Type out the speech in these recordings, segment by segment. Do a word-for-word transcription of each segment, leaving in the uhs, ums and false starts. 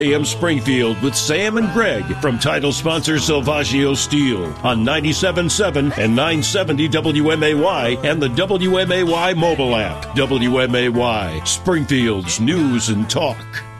A M Springfield with Sam and Greg from title sponsor Silvaggio Steel on ninety-seven point seven and nine seventy W M A Y and the W M A Y mobile app. W M A Y, Springfield's news and talk.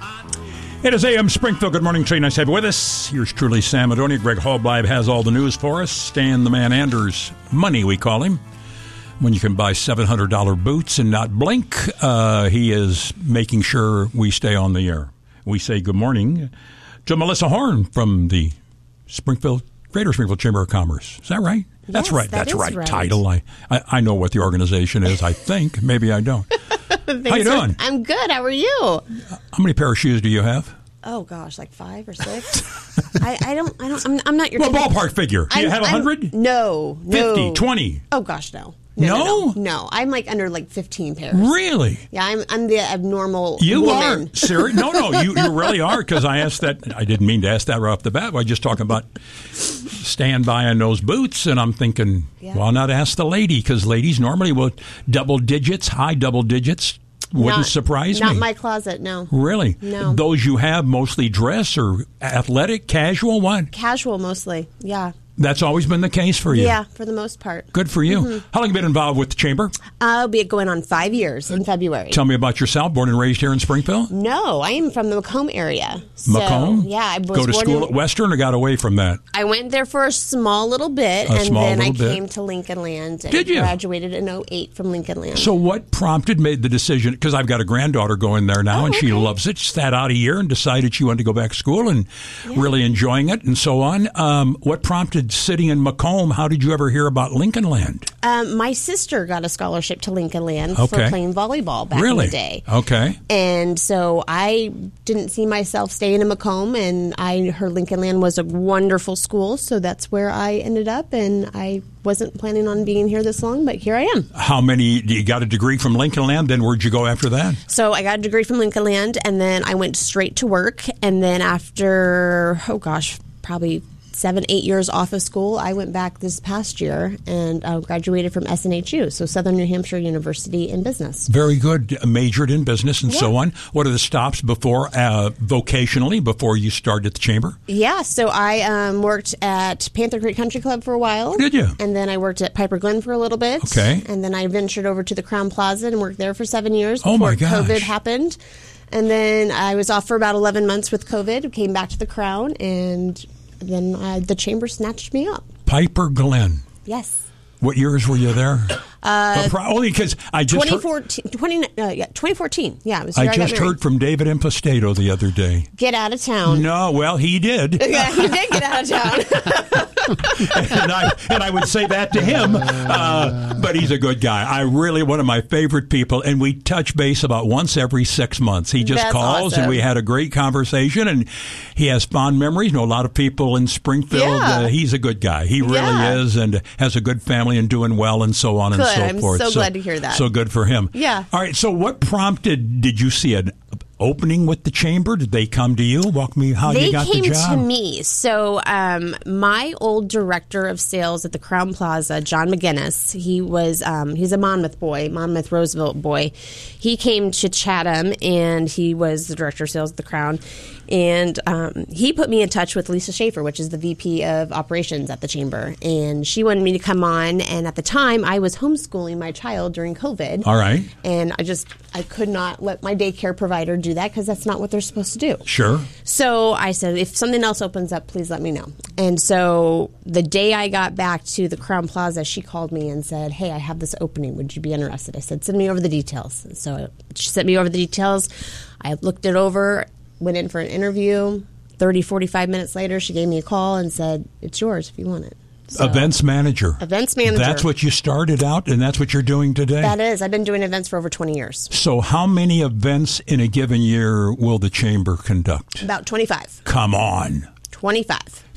It is A M Springfield. Good morning, Trey. Nice to have you with us. Yours truly, Sam Adonia. Greg Hallbleib has all the news for us. Stan the Man Anders Money, we call him. When you can buy seven hundred dollars boots and not blink, uh, he is making sure we stay on the air. We say good morning to Melissa Horn from the Springfield, Greater Springfield Chamber of Commerce. Is that right? Yes, That's right. that That's is right. right. Title. I, I I know what the organization is. I think. Maybe I don't. How you doing? For, I'm good. How are you? How many pair of shoes do you have? Oh gosh, like five or six. I, I don't. I don't. I'm, I'm not your. Well, typical, ballpark figure. Do you I'm- have a I'm- hundred? No, no. Fifty? Twenty? Oh gosh, no. No? No, no, no. No, I'm like under like fifteen pairs. Really? Yeah, I'm. I'm the abnormal. You woman. are serious? No, no, you, you really are. Because I asked that. I didn't mean to ask that right off the bat. I was just talking about stand by on those boots, and I'm thinking, Yeah. why not ask the lady? Because ladies normally will double digits, high double digits. Wouldn't Not- surprise Not me. my closet. No. Really? No. Those you have mostly dress or athletic, casual. What? Casual mostly. Yeah. That's always been the case for you. Yeah, for the most part. Good for you. Mm-hmm. How long have you been involved with the chamber? I'll be going on five years in February. Tell me about yourself. Born and raised here in Springfield. No, I am from the Macomb area. So, Macomb? Yeah, I was Go to born school in- at Western or got away from that? I went there for a small little bit, A and small then I little bit. came to Lincoln Land. And Did you? Graduated in oh eight from Lincoln Land. So what prompted, made the decision, because I've got a granddaughter going there now, Oh, and she okay. loves it. She sat out a year and decided she wanted to go back to school and really enjoying it and so on. Um, what prompted sitting in Macomb? How did you ever hear about Lincoln Land? um, my sister got a scholarship to Lincoln Land Okay. for playing volleyball back Really? in the day. Okay. And so I didn't see myself staying in Macomb, and I heard Lincoln Land was a wonderful school, so that's where I ended up, and I wasn't planning on being here this long, but here I am. How many, you got a degree from Lincoln Land, then where'd you go after that? So I got a degree from Lincoln Land, and then I went straight to work, and then after, oh gosh, probably seven, eight years off of school, I went back this past year and uh, graduated from S N H U, so Southern New Hampshire University in Business. Very good. Majored in business and so Yeah. on. What are the stops before, uh, vocationally, before you started at the chamber? Yeah, so I um, worked at Panther Creek Country Club for a while. Did you? And then I worked at Piper Glen for a little bit. Okay. And then I ventured over to the Crown Plaza and worked there for seven years Oh, before my gosh. COVID happened. And then I was off for about eleven months with COVID, came back to the Crown, and then uh, the chamber snatched me up. Piper Glen. Yes. What years were you there? Uh, Only because I just twenty heard, fourteen, twenty, uh, yeah, twenty fourteen. Yeah, it was the I year I got just married. heard from David Impastato the other day. Get out of town. No, well, he did. Yeah, he did get out of town. and, I, and I would say that to him, uh, but he's a good guy. I really, one of my favorite people, and we touch base about once every six months. He just That's calls, awesome. and we had a great conversation, and he has fond memories. Know a lot of people in Springfield. Yeah. Uh, he's a good guy. He really Yeah. is, and has a good family and doing well, and so on and Good. so I'm forth. so glad to hear that. So good for him. Yeah. All right. So, what prompted? Did you see an opening with the chamber? Did they come to you? Walk me how They you got came the job. to me. So um, my old director of sales at the Crown Plaza, John McGinnis, he was um, he's a Monmouth boy, Monmouth Roosevelt boy. He came to Chatham, and he was the director of sales at the Crown. And um, he put me in touch with Lisa Schaefer, which is the V P of operations at the chamber. And she wanted me to come on. And at the time, I was homeschooling my child during COVID. All right. And I just, I could not let my daycare provider do that because that's not what they're supposed to do. Sure. So I said, if something else opens up, please let me know. And so the day I got back to the Crown Plaza, she called me and said, hey, I have this opening. Would you be interested? I said, send me over the details. So she sent me over the details. I looked it over, went in for an interview. thirty, forty-five minutes later, she gave me a call and said, it's yours if you want it. So, Events manager. Events manager. That's what you started out, and that's what you're doing today? That is. I've been doing events for over twenty years. So how many events in a given year will the chamber conduct? About twenty-five. Come on. twenty-five.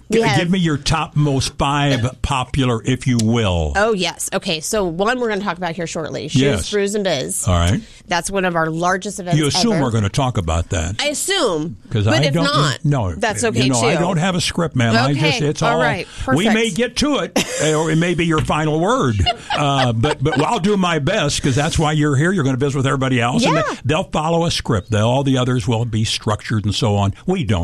We have, Give me your top most five popular, if you will. Oh, yes. Okay, so one we're going to talk about here shortly. Shoes, Yes. Brews, and Biz. All right. That's one of our largest events You assume ever. we're going to talk about that. I assume. Because but I if don't, not, no, that's okay, you know, too. I don't have a script, ma'am. I Okay, just, it's all all, right, we perfect. may get to it, or it may be your final word. Uh, but but I'll do my best, because that's why you're here. You're going to visit with everybody else. Yeah. And they, they'll follow a script. They'll, all the others will be structured and so on. We don't.